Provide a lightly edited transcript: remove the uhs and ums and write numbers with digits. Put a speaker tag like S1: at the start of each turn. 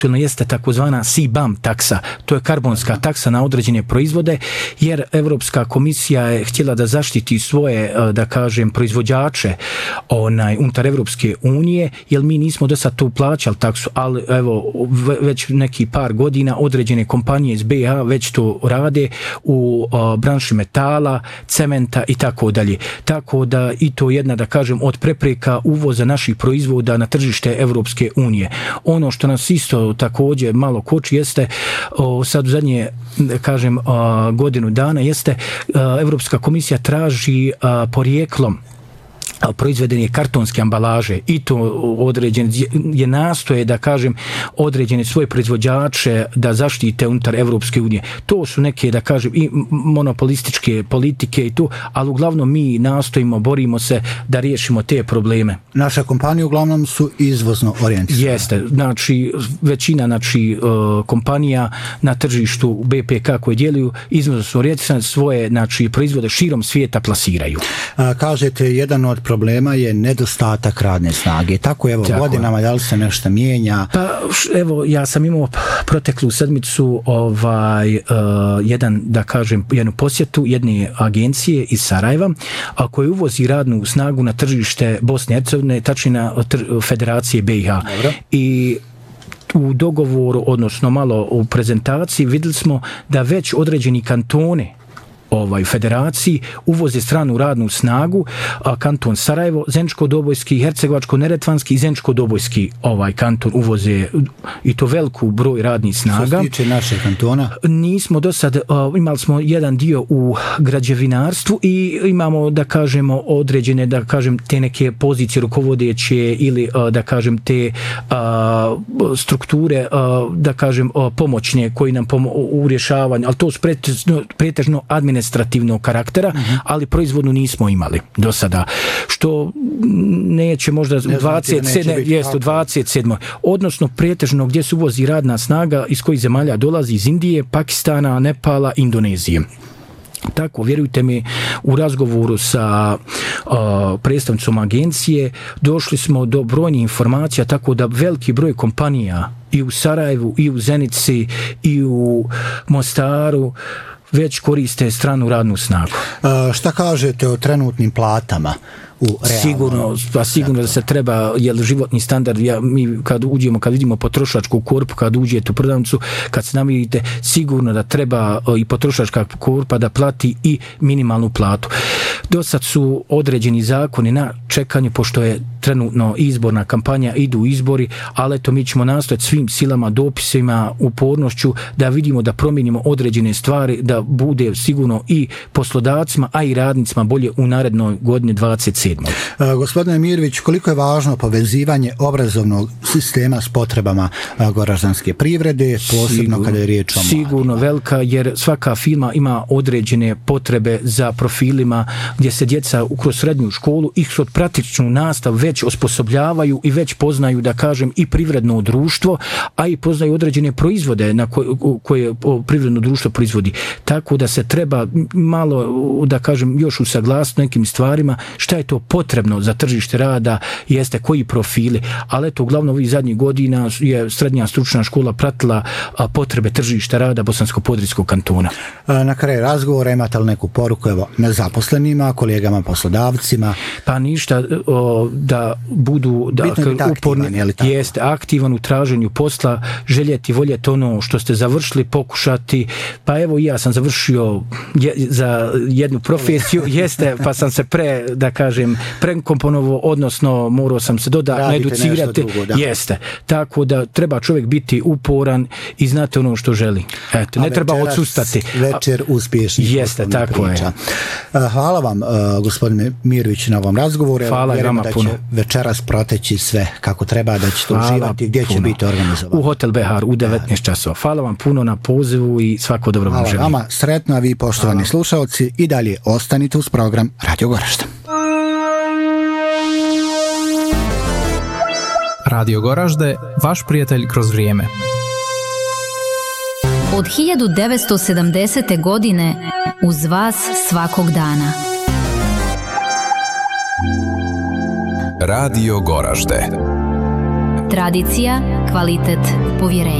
S1: jeste takozvana CBAM taksa, to je karbonska taksa na određene proizvode, jer Evropska komisija je htjela da zaštiti svoje, da kažem, proizvođače unutar Evropske unije, jer mi nismo do sad tu plaćali taksu, ali evo već neki par godina određene kompanije iz BiH već to rade u branši metala, cementa i tako dalje. Tako da i to jedna, da kažem, od prepreka uvoza naših proizvoda na tržište Evropske unije. Ono što nas isto također malo koči jeste sad u zadnje, kažem, godinu dana jeste Evropska komisija traži porijeklom proizvedene kartonske ambalaže i to određen je nastoje, da kažem, određene svoje proizvođače da zaštite unutar Evropske unije. To su neke, da kažem, i monopolističke politike i to, ali uglavnom mi nastojimo, borimo se da riješimo te probleme.
S2: Naša kompanija uglavnom su izvozno orijentisane.
S1: Jeste, znači većina kompanija na tržištu BPK koje djeluju izvozno su orijentisane, svoje proizvode širom svijeta plasiraju.
S2: Kažete, jedan od problema je nedostatak radne snage. Tako godinama, da li se nešto mijenja?
S1: Pa evo, ja sam imao proteklu sedmicu da kažem, jednu posjetu jedne agencije iz Sarajeva, a koja uvozi radnu snagu na tržište Bosne i Hercegovine, tačnije na Federacije BiH. I u dogovoru, odnosno malo u prezentaciji, vidjeli smo da već određeni kantone federaciji uvoze stranu radnu snagu, kanton Sarajevo, Zeničko-Dobojski, Hercegovačko-Neretvanski i Zeničko-Dobojski kanton uvoze i to veliku broj radnih snaga.
S2: Što se tiče našeg kantona?
S1: Nismo do sad, imali smo jedan dio u građevinarstvu i imamo, da kažemo, određene, da kažem, te neke pozicije rukovodeće ili, da kažem, te strukture, da kažem, pomoćne koji nam u rješavanju, ali to su pretežno administrativnog karaktera, ali proizvodnu nismo imali do sada. Što neće možda u 27. Odnosno pretežno gdje se uvozi radna snaga, iz kojih zemalja dolazi, iz Indije, Pakistana, Nepala, Indonezije. Tako, vjerujte mi, u razgovoru sa predstavnicom agencije došli smo do brojnih informacija, tako da veliki broj kompanija i u Sarajevu, i u Zenici, i u Mostaru već koriste stranu radnu snagu.
S2: Šta kažete o trenutnim platama?
S1: Sigurno da se treba, jer životni standard, mi kad vidimo potrošačku korpu, kad uđete u prodavnicu, kad se namirite, sigurno da treba i potrošačka korpa da plati i minimalnu platu. Do sad su određeni zakoni na čekanju, pošto je trenutno izborna kampanja, idu izbori, ali eto, mi ćemo nastojati svim silama, dopisima, upornošću da vidimo, da promijenimo određene stvari, da bude sigurno i poslodavcima, a i radnicima bolje u narednoj godini 27.
S2: Gospodine Mirović, koliko je važno povezivanje obrazovnog sistema s potrebama goraždanske privrede, posebno kada je riječ o mladima?
S1: Sigurno velika, jer svaka firma ima određene potrebe za profilima gdje se djeca kroz srednju školu i kroz praktičnu nastavu već osposobljavaju i već poznaju, da kažem, i privredno društvo, a i poznaju određene proizvode na koje privredno društvo proizvodi. Tako da se treba malo, da kažem, još usaglasiti nekim stvarima šta je to potrebno za tržište rada, jeste koji profili, ali eto, uglavnom ovih zadnjih godina je srednja stručna škola pratila potrebe tržišta rada Bosansko-Podrinjskog kantona.
S2: Na kraju razgovora imate li neku poruku nezaposlenima, kolegama, poslodavcima?
S1: Pa ništa, da budu uporni, jeste aktivan u traženju posla, željeti, voljeti ono što ste završili, pokušati. Pa evo, ja sam završio za jednu profesiju, jeste, pa sam se prekomponovao, odnosno morao sam se dodatno educirati. Jeste. Tako da treba čovjek biti uporan i znati ono što želi. Eto, ne treba odsustati.
S2: Večer uspješnih.
S1: Jeste, tako priča.
S2: Je. Hvala vam, gospodine Mirović, na ovom razgovoru.
S1: Hvala vama puno.
S2: Večeras proteći sve kako treba, da ćete uživati. Gdje će biti organizovano?
S1: U Hotel Behar u 19 časova. Hvala vam puno na pozivu i svako dobro vam želim.
S2: Hvala vama, sretno, a vi, poštovani slušalci, i dalje ostanite uz program Radio Goražde.
S3: Radio Goražde, vaš prijatelj kroz vrijeme.
S4: Od 1970. godine uz vas svakog dana.
S5: Radio Goražde.
S4: Tradicija, kvalitet, povjerenje.